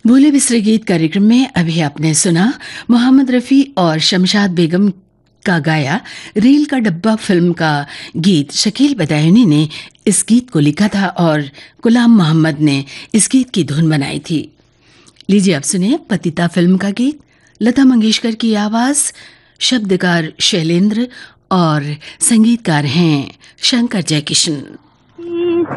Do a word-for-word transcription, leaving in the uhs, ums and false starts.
भूले बिसरे गीत कार्यक्रम में अभी आपने सुना मोहम्मद रफ़ी और शमशाद बेगम का गाया रेल का डब्बा फिल्म का गीत। शकील बदायूनी ने इस गीत को लिखा था और गुलाम मोहम्मद ने इस गीत की धुन बनाई थी। लीजिए अब सुनिए पतिता फिल्म का गीत, लता मंगेशकर की आवाज, शब्दकार शैलेंद्र और संगीतकार हैं शंकर जयकिशन।